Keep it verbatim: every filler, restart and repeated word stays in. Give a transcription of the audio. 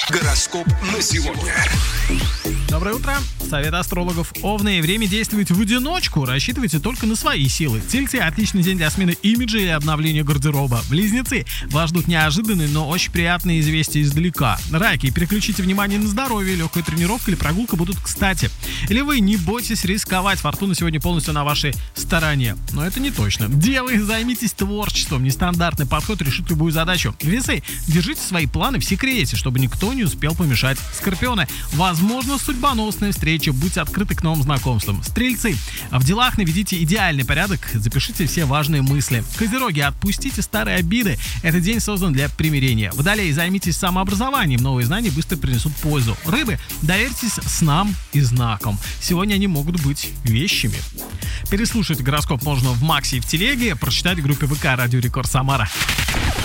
Гороскоп на сегодня. Доброе утро. Совет астрологов. Овны. Время действовать в одиночку. Рассчитывайте только на свои силы. Тельцы. Отличный день для смены имиджа и обновления гардероба. Близнецы. Вас ждут неожиданные, но очень приятные известия издалека. Раки. Переключите внимание на здоровье. Легкая тренировка или прогулка будут кстати. Львы. Не бойтесь рисковать. Фортуна сегодня полностью на вашей стороне. Но это не точно. Девы. Займитесь творчеством. Нестандартный подход решит любую задачу. Весы. Держите свои планы в секрете, чтобы никто не успел помешать. Скорпионы. Возможно, судьбоносная встреча. Будьте открыты к новым знакомствам. Стрельцы. В делах наведите идеальный порядок. Запишите все важные мысли. Козероги. Отпустите старые обиды. Этот день создан для примирения. Водолеи. Займитесь самообразованием. Новые знания быстро принесут пользу. Рыбы. Доверьтесь снам и знакам. Сегодня они могут быть вещами. Переслушать гороскоп можно в Максе и в Телеге. Прочитать в группе ВК Радио Рекорд Самара.